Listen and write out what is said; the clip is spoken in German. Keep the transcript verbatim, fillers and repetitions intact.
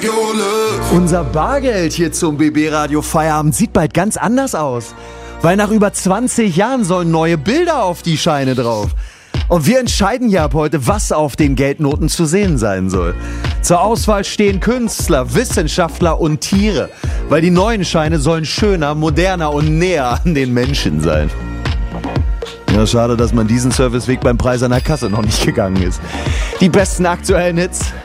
Unser Bargeld hier zum B B-Radio Feierabend sieht bald ganz anders aus. Weil nach über zwanzig Jahren sollen neue Bilder auf die Scheine drauf. Und wir entscheiden ja ab heute, was auf den Geldnoten zu sehen sein soll. Zur Auswahl stehen Künstler, Wissenschaftler und Tiere. Weil die neuen Scheine sollen schöner, moderner und näher an den Menschen sein. Ja, schade, dass man diesen Serviceweg beim Preis an der Kasse noch nicht gegangen ist. Die besten aktuellen Hits